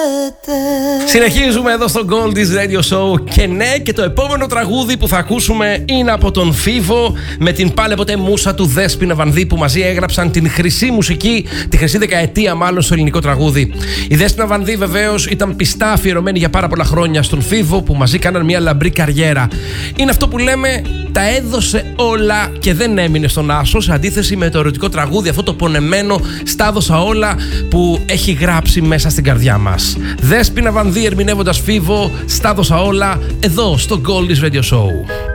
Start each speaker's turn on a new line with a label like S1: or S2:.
S1: Συνεχίζουμε εδώ στο Goldie's Radio Show. Και ναι, και το επόμενο τραγούδι που θα ακούσουμε είναι από τον Φίβο με την πάλε ποτέ μούσα του Δέσποινα Βανδύ, που μαζί έγραψαν την χρυσή μουσική, τη χρυσή δεκαετία μάλλον, στο ελληνικό τραγούδι. Η Δέσποινα Βανδύ βεβαίως ήταν πιστά αφιερωμένη για πάρα πολλά χρόνια στον Φίβο, που μαζί κάναν μια λαμπρή καριέρα. Είναι αυτό που λέμε, τα έδωσε όλα και δεν έμεινε στον άσο, σε αντίθεση με το ερωτικό τραγούδι, αυτό το πονεμένο «Στα έδωσα όλα» που έχει γράψει μέσα στην καρδιά μας. Δέσποινα Βανδύ ερμηνεύοντας Φίβο, «Στα έδωσα όλα», εδώ στο Goldie's Radio Show.